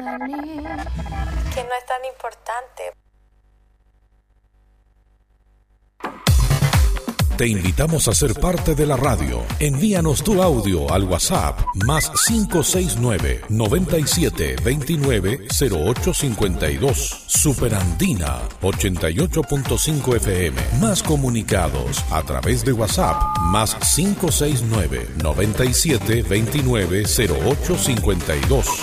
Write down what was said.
Que no es tan importante. Te invitamos a ser parte de la radio. Envíanos tu audio al WhatsApp más 569-9729-0852. Superandina 88.5 FM. Más comunicados a través de WhatsApp más 569-9729-0852.